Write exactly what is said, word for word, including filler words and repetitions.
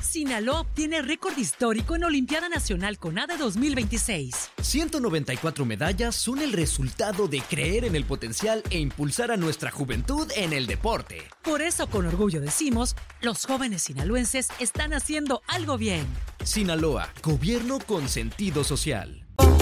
Sinaloa obtiene récord histórico en Olimpiada Nacional CONADE dos mil veintiséis. ciento noventa y cuatro medallas son el resultado de creer en el potencial e impulsar a nuestra juventud en el deporte. Por eso, con orgullo decimos, los jóvenes sinaloenses están haciendo algo bien. Sinaloa, gobierno con sentido social.